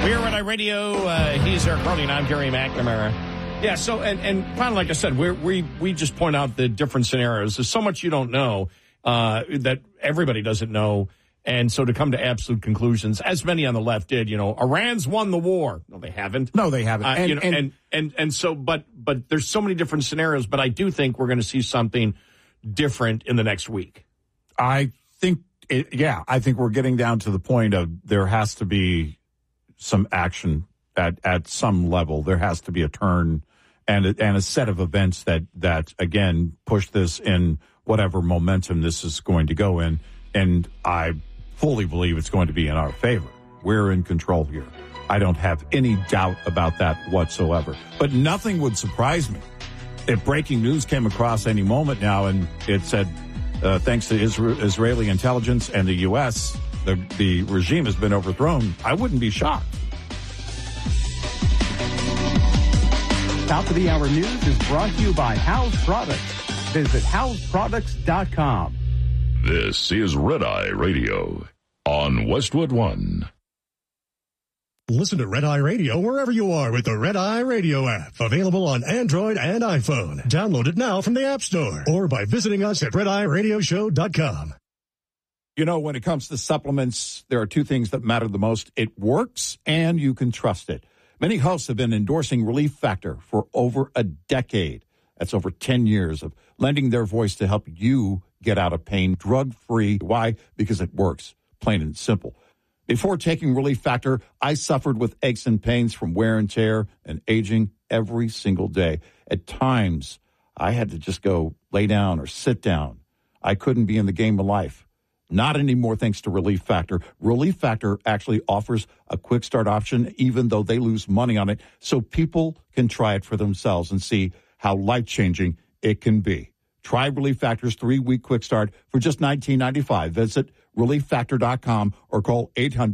We're Red Eye Radio. He's Eric Carly, and I'm Gary McNamara. Yeah, so, and finally, like I said, we just point out the different scenarios. There's so much you don't know that everybody doesn't know. And so to come to absolute conclusions, as many on the left did, Iran's won the war. No, they haven't. No, they haven't. But there's so many different scenarios. But I do think we're going to see something different in the next week. I think we're getting down to the point of there has to be some action at some level. There has to be a turn and a set of events that again push this in whatever momentum this is going to go in. And I fully believe it's going to be in our favor. We're in control here. I don't have any doubt about that whatsoever. But nothing would surprise me if breaking news came across any moment now and it said, thanks to Israeli intelligence and the U.S., the regime has been overthrown. I wouldn't be shocked. Top of the Hour News is brought to you by House Products. Visit houseproducts.com. This is Red Eye Radio on Westwood One. Listen to Red Eye Radio wherever you are with the Red Eye Radio app. Available on Android and iPhone. Download it now from the App Store or by visiting us at RedEyeRadioshow.com. When it comes to supplements, there are two things that matter the most. It works and you can trust it. Many hosts have been endorsing Relief Factor for over a decade. That's over 10 years of lending their voice to help you get out of pain drug-free. Why? Because it works, plain and simple. Before taking Relief Factor, I suffered with aches and pains from wear and tear and aging every single day. At times, I had to just go lay down or sit down. I couldn't be in the game of life. Not anymore thanks to Relief Factor. Relief Factor actually offers a quick start option, even though they lose money on it, so people can try it for themselves and see how life-changing it can be. Try Relief Factor's 3-week quick start for just $19.95. Visit ReliefFactor.com or call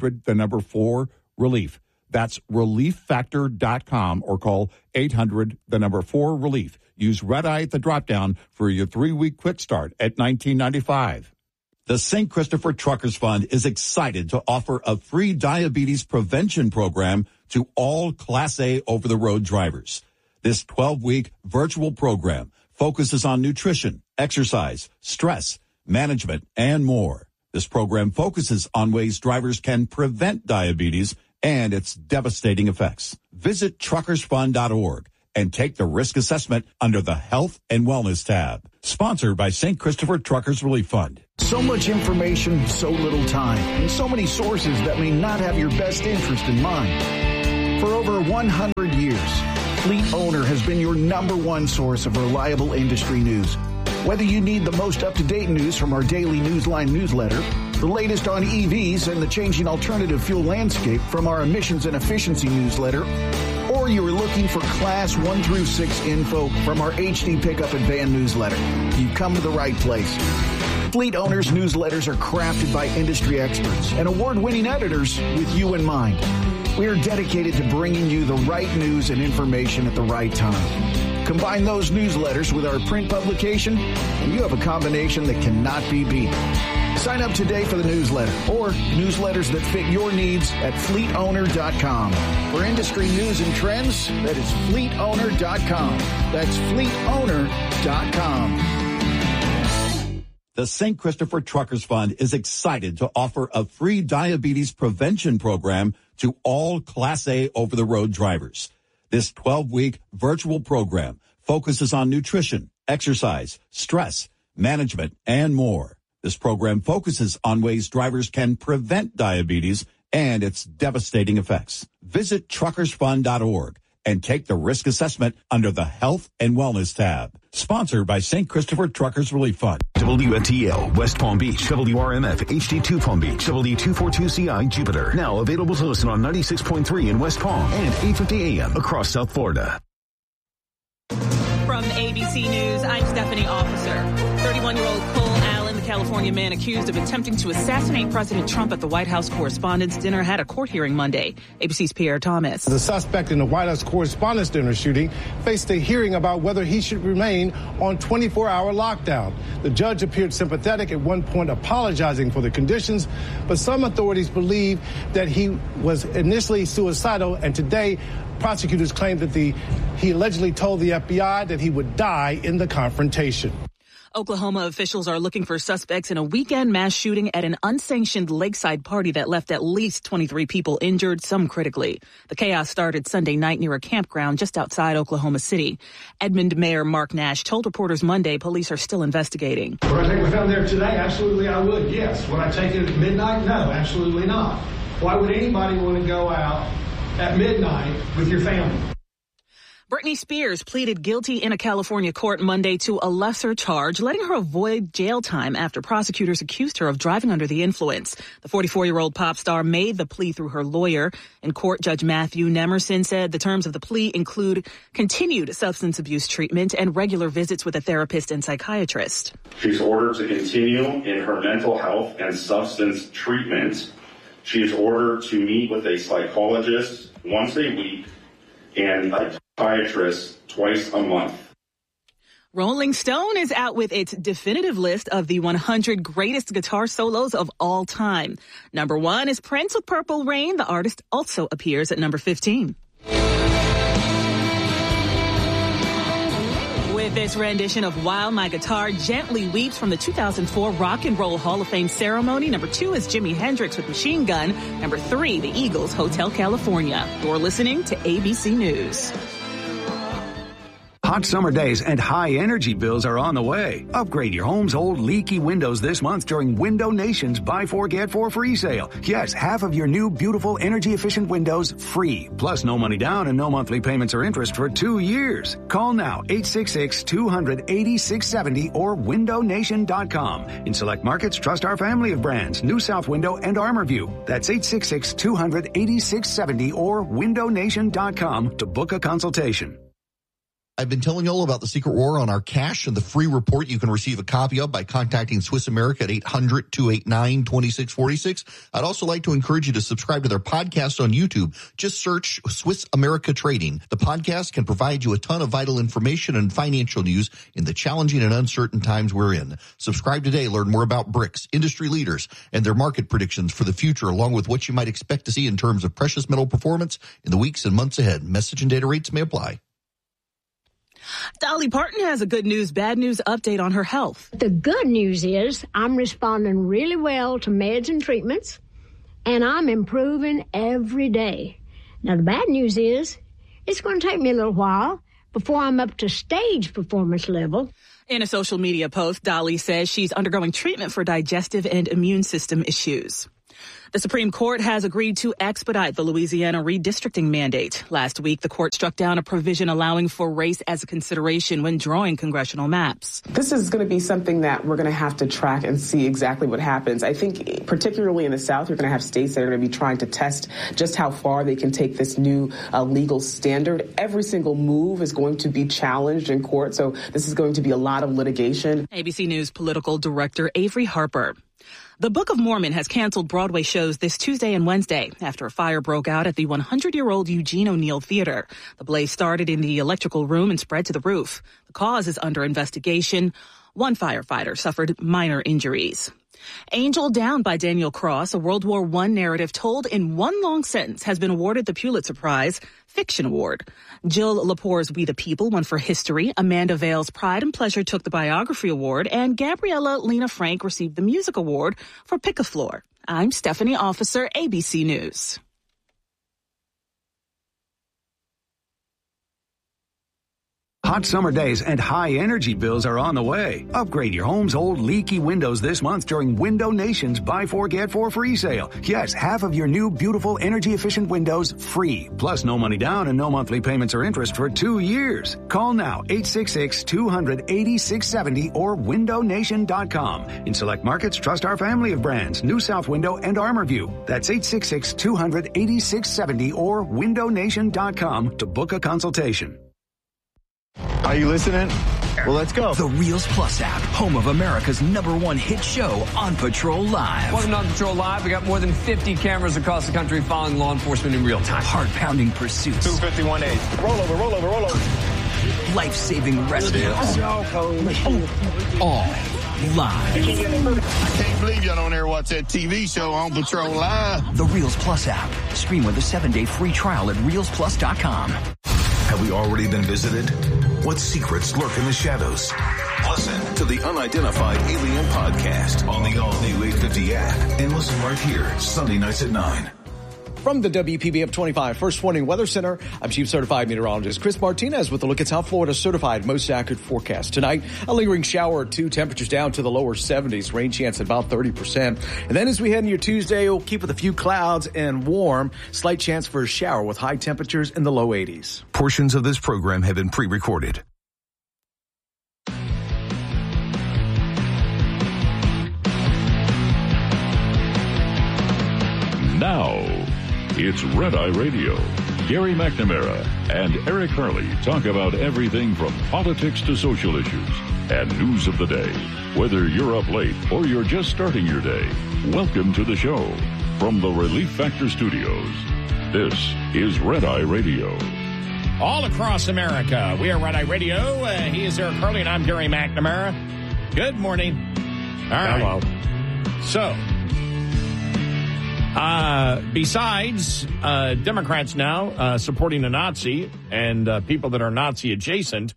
800-4-RELIEF. That's ReliefFactor.com or call 800-4-RELIEF. Use Red Eye at the drop-down for your 3-week quick start at $19.95. The St. Christopher Truckers Fund is excited to offer a free diabetes prevention program to all Class A over-the-road drivers. This 12-week virtual program focuses on nutrition, exercise, stress, management, and more. This program focuses on ways drivers can prevent diabetes and its devastating effects. Visit truckersfund.org and take the risk assessment under the Health and Wellness tab. Sponsored by St. Christopher Truckers Relief Fund. So much information, so little time, and so many sources that may not have your best interest in mind. For over 100 years, Fleet Owner has been your number one source of reliable industry news. Whether you need the most up-to-date news from our daily Newsline newsletter, the latest on EVs and the changing alternative fuel landscape from our emissions and efficiency newsletter, or you are looking for Class 1 through 6 info from our HD Pickup and Van newsletter, you've come to the right place. Fleet Owners newsletters are crafted by industry experts and award-winning editors with you in mind. We are dedicated to bringing you the right news and information at the right time. Combine those newsletters with our print publication, and you have a combination that cannot be beat. Sign up today for the newsletter or newsletters that fit your needs at fleetowner.com. For industry news and trends, that is fleetowner.com. That's fleetowner.com. The St. Christopher Truckers Fund is excited to offer a free diabetes prevention program to all Class A over-the-road drivers. This 12-week virtual program focuses on nutrition, exercise, stress, management, and more. This program focuses on ways drivers can prevent diabetes and its devastating effects. Visit truckersfund.org and take the risk assessment under the Health and Wellness tab. Sponsored by St. Christopher Truckers Relief Fund. WFTL, West Palm Beach, WRMF, HD2 Palm Beach, WD242CI, Jupiter. Now available to listen on 96.3 in West Palm and 850 AM across South Florida. From ABC News, I'm Stephanie Officer. 31-year-old Cole Allen, the California man accused of attempting to assassinate President Trump at the White House Correspondents' Dinner had a court hearing Monday. ABC's Pierre Thomas. The suspect in the White House Correspondents' Dinner shooting faced a hearing about whether he should remain on 24-hour lockdown. The judge appeared sympathetic, at one point apologizing for the conditions, but some authorities believe that he was initially suicidal, and today prosecutors claim that he allegedly told the FBI that he would die in the confrontation. Oklahoma officials are looking for suspects in a weekend mass shooting at an unsanctioned lakeside party that left at least 23 people injured, some critically. The chaos started Sunday night near a campground just outside Oklahoma City. Edmond Mayor Mark Nash told reporters Monday police are still investigating. Would I take my family there today? Absolutely I would, yes. Would I take it at midnight? No, absolutely not. Why would anybody want to go out at midnight with your family? Britney Spears pleaded guilty in a California court Monday to a lesser charge, letting her avoid jail time after prosecutors accused her of driving under the influence. The 44-year-old pop star made the plea through her lawyer. In court, Judge Matthew Nemerson said the terms of the plea include continued substance abuse treatment and regular visits with a therapist and psychiatrist. She's ordered to continue in her mental health and substance treatment. She is ordered to meet with a psychologist once a week and a psychiatrist twice a month. Rolling Stone is out with its definitive list of the 100 greatest guitar solos of all time. Number 1 is Prince with Purple Rain. The artist also appears at number 15. With this rendition of While My Guitar Gently Weeps from the 2004 Rock and Roll Hall of Fame ceremony. Number 2 is Jimi Hendrix with Machine Gun. Number 3, the Eagles, Hotel California. You're listening to ABC News. Hot summer days and high energy bills are on the way. Upgrade your home's old leaky windows this month during Window Nation's Buy 4 Get 4 free sale. Yes, half of your new beautiful energy efficient windows free. Plus no money down and no monthly payments or interest for 2 years. Call now 866-200-8670 or windownation.com. In select markets, trust our family of brands, New South Window and ArmorView. That's 866-200-8670 or windownation.com to book a consultation. I've been telling you all about the secret war on our cash and the free report you can receive a copy of by contacting Swiss America at 800-289-2646. I'd also like to encourage you to subscribe to their podcast on YouTube. Just search Swiss America Trading. The podcast can provide you a ton of vital information and financial news in the challenging and uncertain times we're in. Subscribe today. Learn more about BRICS, industry leaders, and their market predictions for the future, along with what you might expect to see in terms of precious metal performance in the weeks and months ahead. Message and data rates may apply. Dolly Parton has a good news, bad news update on her health. The good news is I'm responding really well to meds and treatments, and I'm improving every day. Now, the bad news is it's going to take me a little while before I'm up to stage performance level. In a social media post, Dolly says she's undergoing treatment for digestive and immune system issues. The Supreme Court has agreed to expedite the Louisiana redistricting mandate. Last week, the court struck down a provision allowing for race as a consideration when drawing congressional maps. This is going to be something that we're going to have to track and see exactly what happens. I think particularly in the South, you're going to have states that are going to be trying to test just how far they can take this new legal standard. Every single move is going to be challenged in court, so this is going to be a lot of litigation. ABC News political director Avery Harper. The Book of Mormon has canceled Broadway shows this Tuesday and Wednesday after a fire broke out at the 100-year-old Eugene O'Neill Theater. The blaze started in the electrical room and spread to the roof. The cause is under investigation. One firefighter suffered minor injuries. Angel Down by Daniel Cross, a World War I narrative told in one long sentence, has been awarded the Pulitzer Prize Fiction Award. Jill Lepore's We the People won for history. Amanda Vale's Pride and Pleasure took the biography award, and Gabriella Lena Frank received the music award for Pick-a-Floor. I'm Stephanie Officer, ABC News. Hot summer days and high energy bills are on the way. Upgrade your home's old leaky windows this month during Window Nation's Buy 4 Get 4 free sale. Yes, half of your new beautiful energy efficient windows free. Plus no money down and no monthly payments or interest for 2 years. Call now 866-200-8670 or windownation.com. In select markets, trust our family of brands, New South Window and ArmorView. That's 866-200-8670 or windownation.com to book a consultation. Are you listening? Well, let's go. The Reels Plus app, home of America's #1 hit show, On Patrol Live. Welcome to On Patrol Live. We got more than 50 cameras across the country following law enforcement in real time. Heart-pounding pursuits. 251-8. Roll over. Life-saving rescues. All live. I can't believe y'all don't ever watch that TV show On Patrol Live. The Reels Plus app. Stream with a 7-day free trial at reelsplus.com. Have we already been visited? What secrets lurk in the shadows? Listen to the Unidentified Alien Podcast on the all-new 850 app and listen right here, Sunday nights at 9. From the WPBF 25 First Warning Weather Center, I'm Chief Certified Meteorologist Chris Martinez with a look at South Florida's certified most accurate forecast. Tonight, a lingering shower or two, temperatures down to the lower 70s, rain chance at about 30%. And then as we head into your Tuesday, we'll keep with a few clouds and warm, slight chance for a shower with high temperatures in the low 80s. Portions of this program have been pre-recorded. Now, it's Red Eye Radio. Gary McNamara and Eric Hurley talk about everything from politics to social issues and news of the day. Whether you're up late or you're just starting your day, welcome to the show. From the Relief Factor Studios, this is Red Eye Radio. All across America, we are Red Eye Radio. He is Eric Hurley, and I'm Gary McNamara. Good morning. All right. Hello. So, besides Democrats now supporting a Nazi and people that are Nazi adjacent,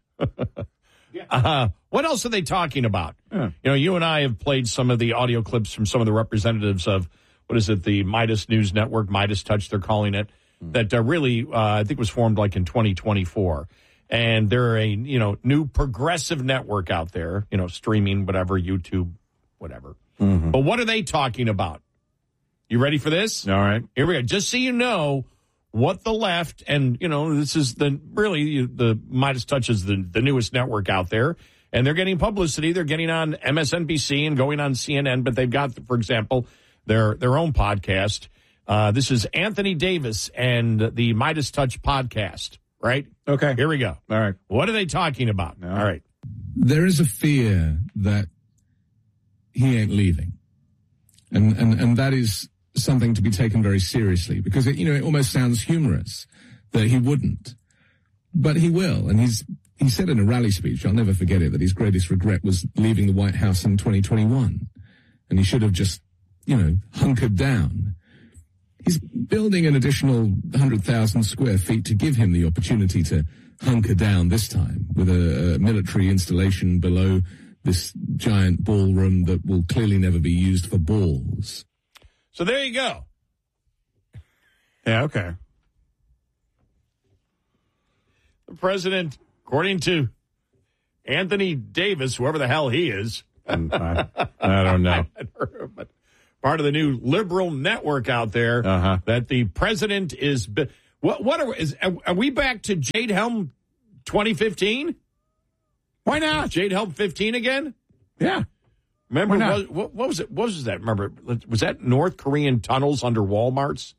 what else are they talking about? You know, you and I have played some of the audio clips from some of the representatives of, what is it, the Midas News Network, Midas Touch, they're calling it, that really, I think was formed like in 2024. And they're a, new progressive network out there, streaming, whatever, YouTube, whatever. Mm-hmm. But what are they talking about? You ready for this? All right. Here we go. Just so you know what the left, and, this is the Midas Touch is the newest network out there, and they're getting publicity. They're getting on MSNBC and going on CNN, but they've got, for example, their own podcast. This is Anthony Davis and the Midas Touch podcast, right? Okay. Here we go. All right. What are they talking about? No. All right. There is a fear that he ain't leaving. And that is something to be taken very seriously, because it almost sounds humorous that he wouldn't, but he will. And he said in a rally speech, I'll never forget it, that his greatest regret was leaving the White House in 2021, and he should have just, hunkered down. He's building an additional 100,000 square feet to give him the opportunity to hunker down this time with a military installation below this giant ballroom that will clearly never be used for balls. So there you go. Yeah, okay. The president, according to Anthony Davis, whoever the hell he is. I don't know. But part of the new liberal network out there, that the president is. Are we back to Jade Helm 2015? Why not? Jade Helm 15 again? Yeah. Remember, what was it? What was that? Remember, was that North Korean tunnels under Walmarts?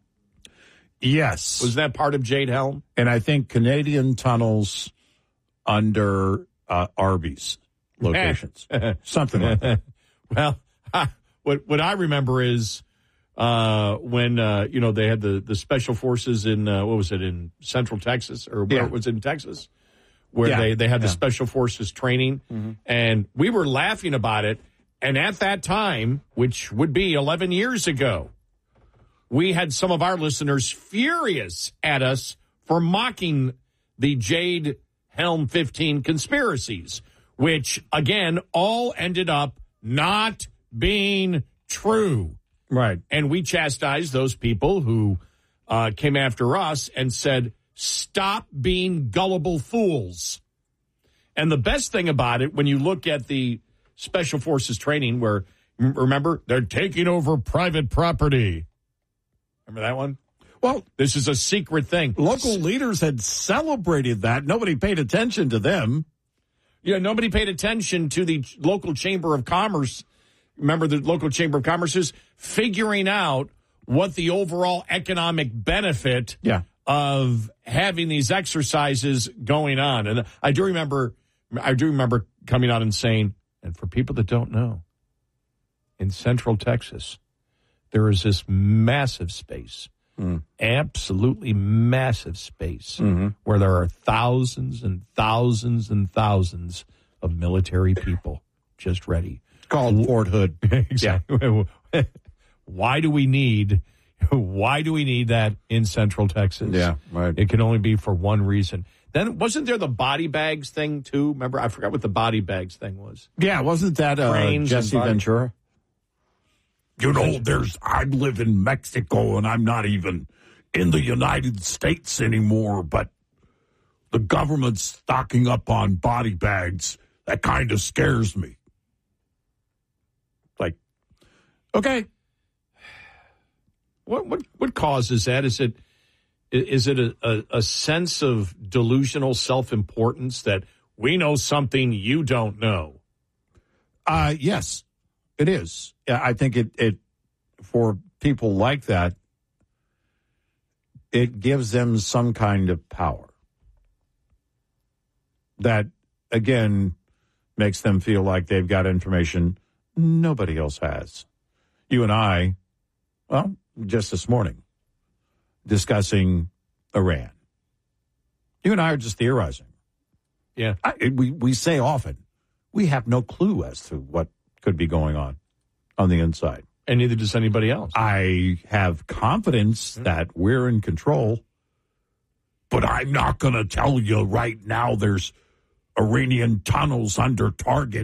Yes. Was that part of Jade Helm? And I think Canadian tunnels under Arby's locations. Something like that. Well, what I remember is when, they had the special forces in, in Central Texas, or where it was in Texas, where they had the special forces training, and we were laughing about it. And at that time, which would be 11 years ago, we had some of our listeners furious at us for mocking the Jade Helm 15 conspiracies, which, again, all ended up not being true. Right. And we chastised those people who came after us and said, stop being gullible fools. And the best thing about it, when you look at the Special Forces training, where, remember, they're taking over private property. Remember that one? Well, this is a secret thing. Local leaders had celebrated that. Nobody paid attention to them. Yeah, nobody paid attention to the local Chamber of Commerce. Remember the local Chamber of Commerce is figuring out what the overall economic benefit of having these exercises going on. And I do remember I do remember coming out and saying, and for people that don't know, in Central Texas, there is this massive space, absolutely massive space, where there are thousands and thousands and thousands of military people just ready. It's called Fort Hood. Exactly. Yeah. Why do we need that in Central Texas? Yeah, right. It can only be for one reason. Then wasn't there the body bags thing too? Remember, I forgot what the body bags thing was. Yeah, wasn't that Jesse Ventura? You know, I live in Mexico and I'm not even in the United States anymore, but the government's stocking up on body bags. That kind of scares me. Like, okay. What causes that? Is it a sense of delusional self-importance that we know something you don't know? Yes, it is. I think it for people like that, it gives them some kind of power that, again, makes them feel like they've got information nobody else has. You and I, well, just this morning, discussing Iran. You and I are just theorizing. Yeah. We say often, we have no clue as to what could be going on the inside. And neither does anybody else. I have confidence that we're in control. But I'm not going to tell you right now there's Iranian tunnels under Target.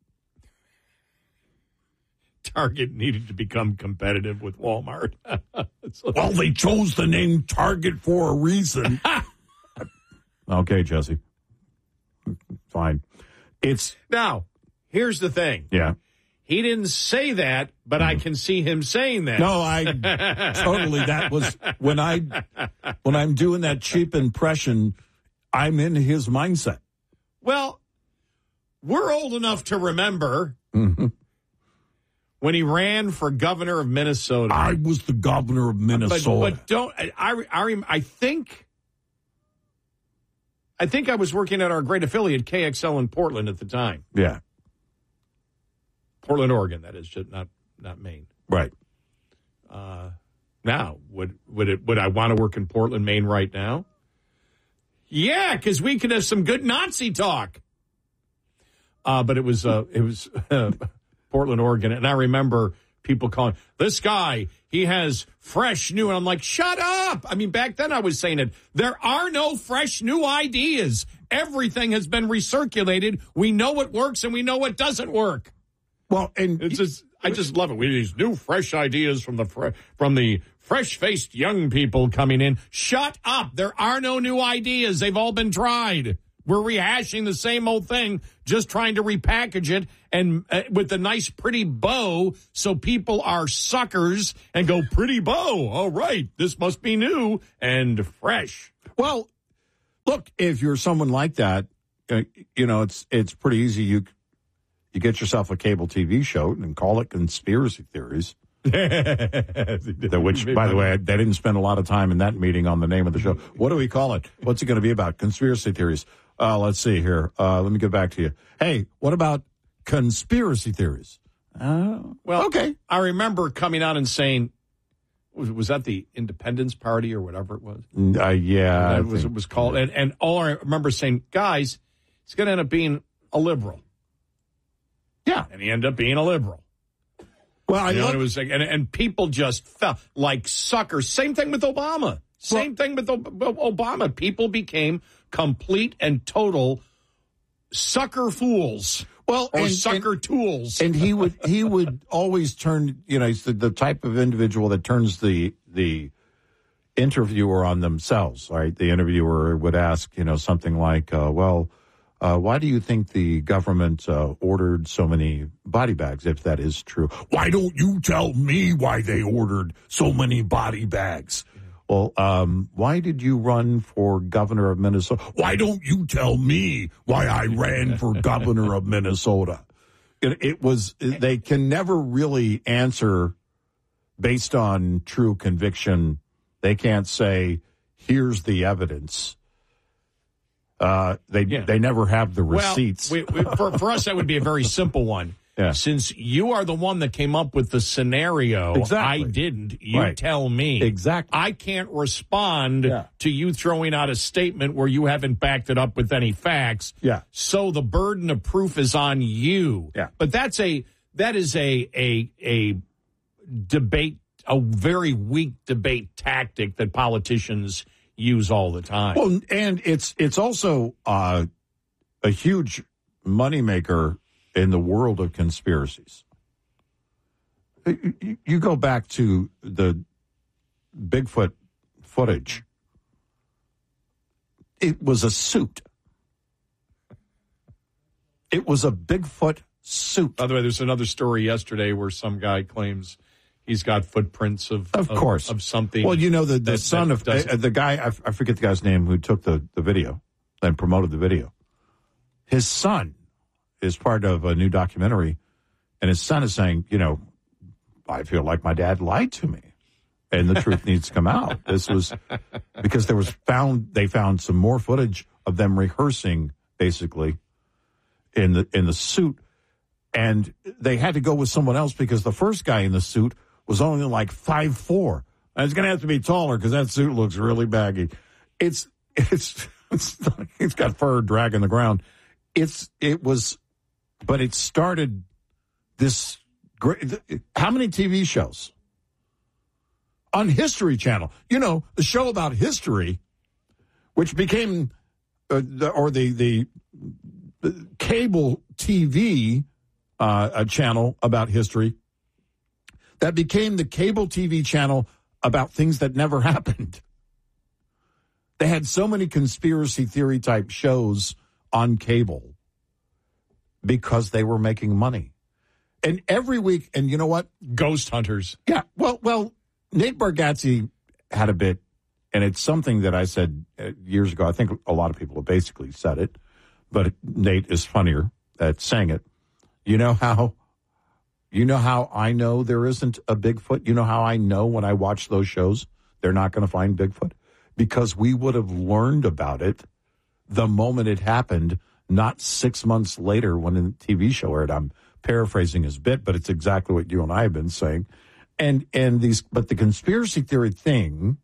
Target needed to become competitive with Walmart. Well, they chose the name Target for a reason. Okay, Jesse. Fine. Now, here's the thing. Yeah. He didn't say that, but I can see him saying that. No, I totally. That was when I'm doing that cheap impression, I'm in his mindset. Well, we're old enough to remember when he ran for governor of Minnesota. I was the governor of Minnesota. But I think I was working at our great affiliate KXL in Portland at the time. Yeah. Portland, Oregon, that is, just not Maine. Right. Now, would I want to work in Portland, Maine right now? Yeah, because we could have some good Nazi talk. But it was Portland, Oregon, and I remember people calling this guy. He has fresh new, and I'm like, shut up! I mean, back then I was saying it. There are no fresh new ideas. Everything has been recirculated. We know what works and we know what doesn't work. Well, and I just love it. We need these new, fresh ideas from the fresh-faced young people coming in. Shut up! There are no new ideas. They've all been tried. We're rehashing the same old thing, just trying to repackage it and with a nice, pretty bow, so people are suckers and go, pretty bow. All right, this must be new and fresh. Well, look, if you're someone like that, it's pretty easy. You get yourself a cable TV show and call it Conspiracy Theories. Which, by the way, they didn't spend a lot of time in that meeting on the name of the show. What do we call it? What's it going to be about? Conspiracy Theories. Let's see here. Let me get back to you. Hey, what about conspiracy theories? Well, okay. I remember coming out and saying, was that the Independence Party or whatever it was? Yeah. It was called. And all I remember saying, guys, it's going to end up being a liberal. Yeah. And he ended up being a liberal. Well, it was like, and people just fell like suckers. Same thing with Obama. Same thing with Obama. People became complete and total sucker fools. Well, or sucker tools. And he would always turn. He's the type of individual that turns the interviewer on themselves. Right? The interviewer would ask, something like, why do you think the government ordered so many body bags, if that is true? Why don't you tell me why they ordered so many body bags? Well, why did you run for governor of Minnesota? Why don't you tell me why I ran for governor of Minnesota? They can never really answer based on true conviction. They can't say, here's the evidence. They never have the receipts. Well, for us, that would be a very simple one. Yeah. Since you are the one that came up with the scenario, exactly. I didn't. You tell me. Exactly. I can't respond to you throwing out a statement where you haven't backed it up with any facts. Yeah. So the burden of proof is on you. Yeah. But that is a debate, a very weak debate tactic that politicians use all the time. Well, and it's also a huge moneymaker in the world of conspiracies. You go back to the Bigfoot footage. It was a suit. It was a Bigfoot suit. By the way, there's another story yesterday where some guy claims he's got footprints of something. Well, you know, the son of the guy, I forget the guy's name, who took the video and promoted the video. His son is part of a new documentary, and his son is saying, you know, I feel like my dad lied to me, and the truth needs to come out. This was because they found some more footage of them rehearsing, basically, in the suit, and they had to go with someone else because the first guy in the suit was only like 5'4". And it's going to have to be taller because that suit looks really baggy. It's got fur dragging the ground. But it started this great. How many TV shows on History Channel? You know, the show about history, which became the cable TV a channel about history. That became the cable TV channel about things that never happened. They had so many conspiracy theory type shows on cable because they were making money. And every week, and you know what? Ghost hunters. Yeah. Well, Nate Bargatze had a bit, and it's something that I said years ago. I think a lot of people have basically said it, but Nate is funnier at saying it. You know how I know there isn't a Bigfoot? You know how I know when I watch those shows they're not going to find Bigfoot? Because we would have learned about it the moment it happened, not 6 months later when the TV show aired. I'm paraphrasing his bit, but it's exactly what you and I have been saying. But the conspiracy theory thing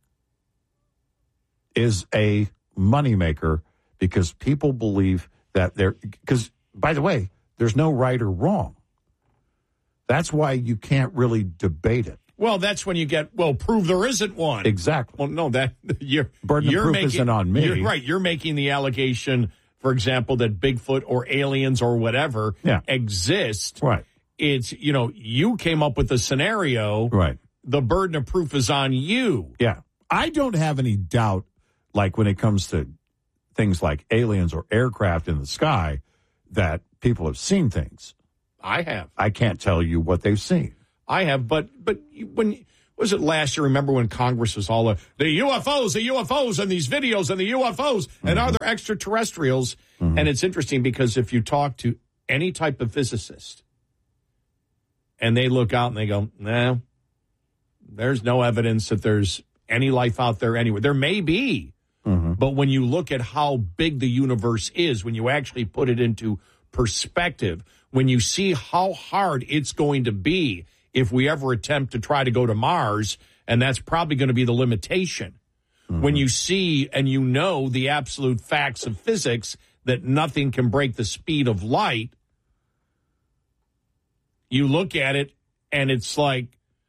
is a moneymaker because people believe that because, by the way, there's no right or wrong. That's why you can't really debate it. Well, that's when you get, prove there isn't one. Exactly. Well, no, burden of proof isn't on me. You're right. You're making the allegation, for example, that Bigfoot or aliens or whatever exist. Right. It's, you came up with the scenario. Right. The burden of proof is on you. Yeah. I don't have any doubt, like when it comes to things like aliens or aircraft in the sky, that people have seen things. I have. I can't tell you what they've seen. I have, but when was it last year? Remember when Congress was all the UFOs, and these videos and the UFOs, and are there extraterrestrials? Mm-hmm. And it's interesting because if you talk to any type of physicist, and they look out and they go, "No, there's no evidence that there's any life out there anywhere." There may be, but when you look at how big the universe is, when you actually put it into perspective, when you see how hard it's going to be if we ever attempt to try to go to Mars, and that's probably going to be the limitation. When you see and you know the absolute facts of physics that nothing can break the speed of light, you look at it and it's like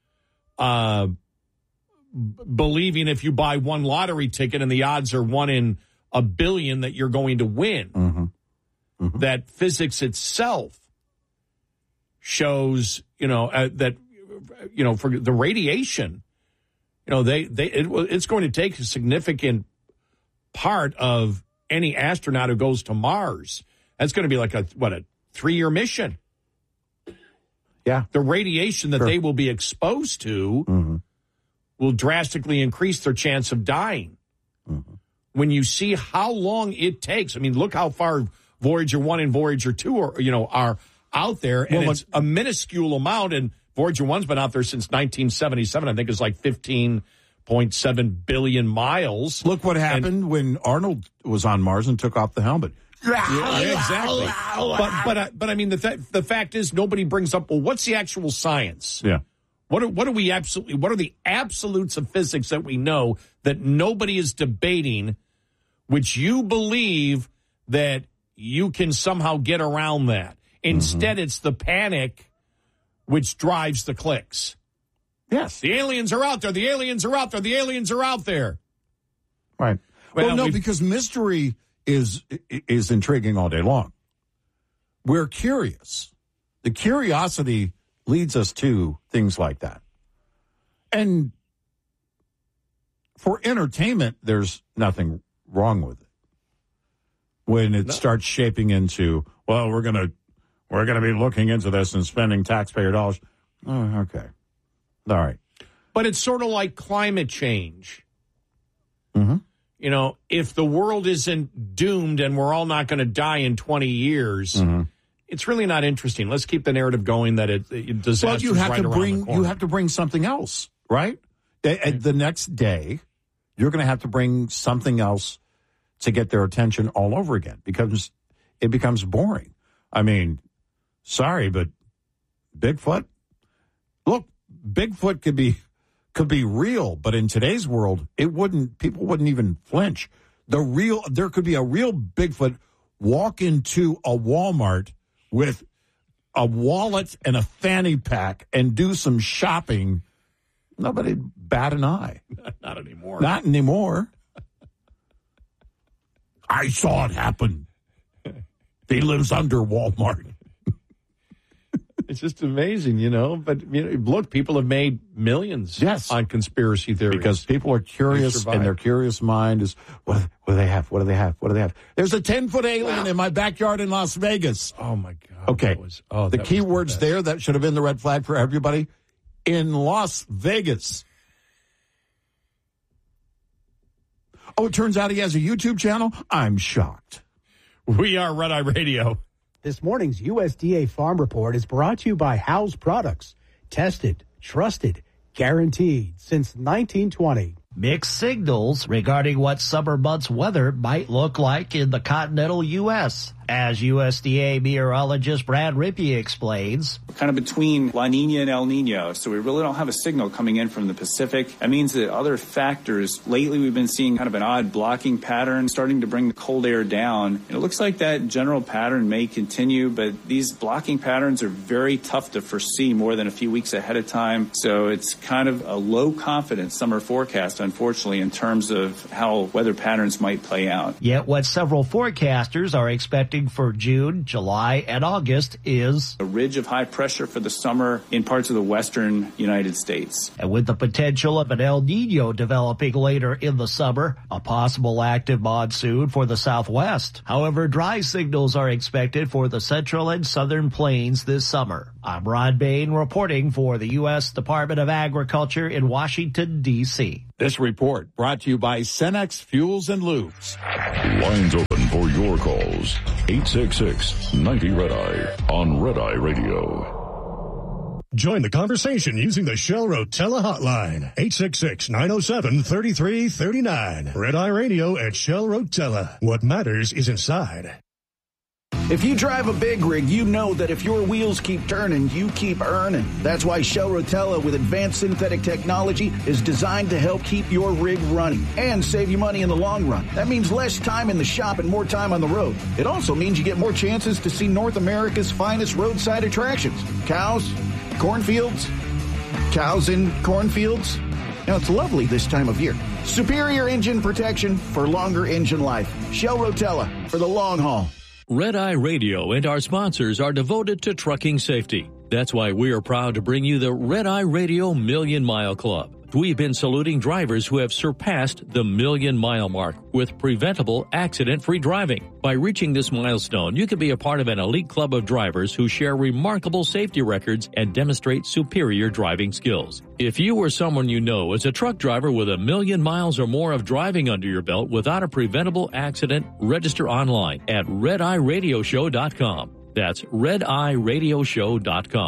believing if you buy one lottery ticket and the odds are 1 in a billion that you're going to win. That physics itself shows, that, for the radiation, it's going to take a significant part of any astronaut who goes to Mars. That's going to be like a 3-year mission. Yeah. The radiation that they will be exposed to will drastically increase their chance of dying. When you see how long it takes, I mean, look how far Voyager 1 and Voyager 2 are out there, and it's a minuscule amount, and Voyager 1's been out there since 1977. I think it's like 15 0.7 billion miles. Look what happened when Arnold was on Mars and took off the helmet. Yeah, exactly. But I mean, the fact is, nobody brings up, well, what's the actual science? Yeah. What are the absolutes of physics that we know that nobody is debating, which you believe that you can somehow get around that? Instead, it's the panic which drives the clicks. Yes. The aliens are out there. The aliens are out there. The aliens are out there. Right. Well, no, because mystery is intriguing all day long. We're curious. The curiosity leads us to things like that. And for entertainment, there's nothing wrong with it. When it starts shaping into, well, we're going to be looking into this and spending taxpayer dollars. Oh, okay. All right. But it's sort of like climate change. Mm-hmm. You know, if the world isn't doomed and we're all not going to die in 20 years, it's really not interesting. Let's keep the narrative going that disaster's you have right to around bring the corner. you have to bring something else, right? The next day, you're going to have to bring something else to get their attention all over again, because it becomes boring. I mean, sorry, but Bigfoot. Look, Bigfoot could be real, but in today's world, people wouldn't even flinch. There could be a real Bigfoot walk into a Walmart with a wallet and a fanny pack and do some shopping. Nobody'd bat an eye. Not anymore. Not anymore. I saw it happen. He lives under Walmart. It's just amazing, you know. But look, people have made millions on conspiracy theories. Because people are curious, and their curious mind is, what do they have? What do they have? What do they have? There's a 10-foot alien in my backyard in Las Vegas. Oh, my God. Okay. The key words there, that should have been the red flag for everybody. In Las Vegas. Oh, it turns out he has a YouTube channel? I'm shocked. We are Red Eye Radio. This morning's USDA Farm Report is brought to you by House Products. Tested, trusted, guaranteed since 1920. Mixed signals regarding what summer months' weather might look like in the continental U.S. As USDA meteorologist Brad Rippey explains, we're kind of between La Nina and El Nino, so we really don't have a signal coming in from the Pacific. That means that other factors, lately we've been seeing kind of an odd blocking pattern starting to bring the cold air down. And it looks like that general pattern may continue, but these blocking patterns are very tough to foresee more than a few weeks ahead of time. So it's kind of a low confidence summer forecast, unfortunately, in terms of how weather patterns might play out. Yet what several forecasters are expecting for June, July, and August is a ridge of high pressure for the summer in parts of the western United States. And with the potential of an El Nino developing later in the summer, a possible active monsoon for the southwest. However, dry signals are expected for the central and southern plains this summer. I'm Ron Bain reporting for the U.S. Department of Agriculture in Washington, D.C. This report brought to you by Cenex Fuels and Lubes. Lines open for your calls. 866-90-RED-EYE on Red Eye Radio. Join the conversation using the Shell Rotella hotline. 866-907-3339. Red Eye Radio at Shell Rotella. What matters is inside. If you drive a big rig, you know that if your wheels keep turning, you keep earning. That's why Shell Rotella with advanced synthetic technology is designed to help keep your rig running and save you money in the long run. That means less time in the shop and more time on the road. It also means you get more chances to see North America's finest roadside attractions. Cows, cornfields, cows in cornfields. Now, it's lovely this time of year. Superior engine protection for longer engine life. Shell Rotella for the long haul. Red Eye Radio and our sponsors are devoted to trucking safety. That's why we are proud to bring you the Red Eye Radio Million Mile Club. We've been saluting drivers who have surpassed the 1,000,000-mile mark with preventable, accident-free driving. By reaching this milestone, you can be a part of an elite club of drivers who share remarkable safety records and demonstrate superior driving skills. If you or someone you know is a truck driver with 1,000,000 miles or more of driving under your belt without a preventable accident, register online at RedEyeRadioshow.com. That's RedEyeRadioshow.com.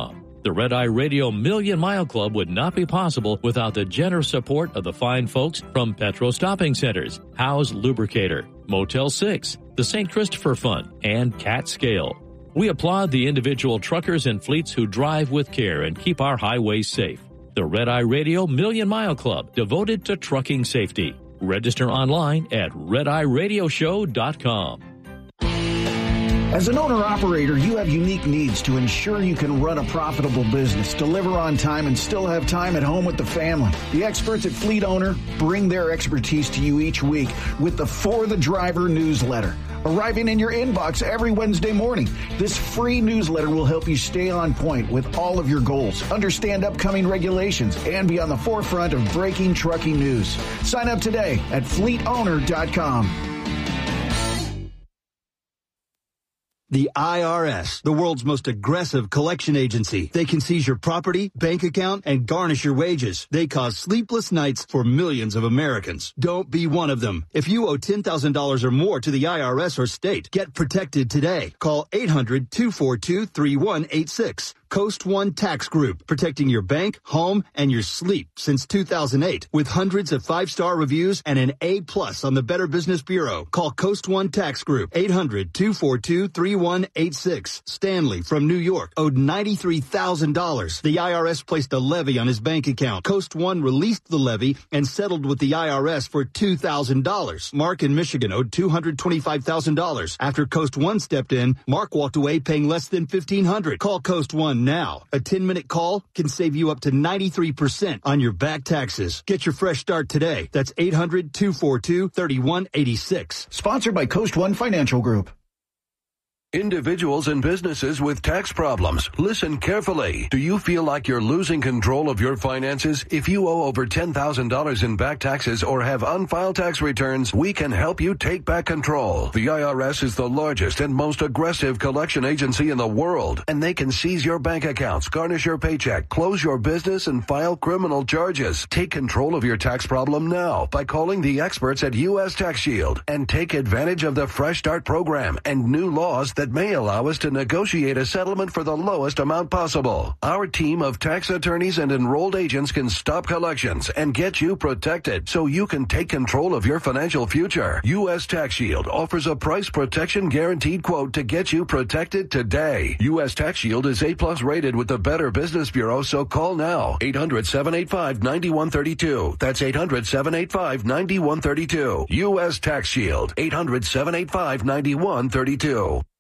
The Red Eye Radio Million Mile Club would not be possible without the generous support of the fine folks from Petro Stopping Centers, Howe's Lubricator, Motel 6, the St. Christopher Fund, and Cat Scale. We applaud the individual truckers and fleets who drive with care and keep our highways safe. The Red Eye Radio Million Mile Club, devoted to trucking safety. Register online at redeyeradioshow.com. As an owner-operator, you have unique needs to ensure you can run a profitable business, deliver on time, and still have time at home with the family. The experts at Fleet Owner bring their expertise to you each week with the For the Driver newsletter, arriving in your inbox every Wednesday morning. This free newsletter will help you stay on point with all of your goals, understand upcoming regulations, and be on the forefront of breaking trucking news. Sign up today at fleetowner.com. The IRS, the world's most aggressive collection agency. They can seize your property, bank account, and garnish your wages. They cause sleepless nights for millions of Americans. Don't be one of them. If you owe $10,000 or more to the IRS or state, get protected today. Call 800-242-3186. Coast One Tax Group, protecting your bank, home, and your sleep since 2008. With hundreds of 5-star reviews and an A+ on the Better Business Bureau. Call Coast One Tax Group, 800-242-3186. Stanley from New York owed $93,000. The IRS placed a levy on his bank account. Coast One released the levy and settled with the IRS for $2,000. Mark in Michigan owed $225,000. After Coast One stepped in, Mark walked away paying less than $1,500. Call Coast One now. A 10-minute call can save you up to 93% on your back taxes. Get your fresh start today. That's 800-242-3186. Sponsored by Coast One Financial Group. Individuals and businesses with tax problems, listen carefully. Do you feel like you're losing control of your finances? If you owe over $10,000 in back taxes or have unfiled tax returns, we can help you take back control. The IRS is the largest and most aggressive collection agency in the world, and they can seize your bank accounts, garnish your paycheck, close your business, and file criminal charges. Take control of your tax problem now by calling the experts at U.S. Tax Shield and take advantage of the Fresh Start program and new laws that may allow us to negotiate a settlement for the lowest amount possible. Our team of tax attorneys and enrolled agents can stop collections and get you protected so you can take control of your financial future. U.S. Tax Shield offers a price protection guaranteed quote to get you protected today. U.S. Tax Shield is A+ rated with the Better Business Bureau, so call now. 800-785-9132. That's 800-785-9132. U.S. Tax Shield. 800-785-9132.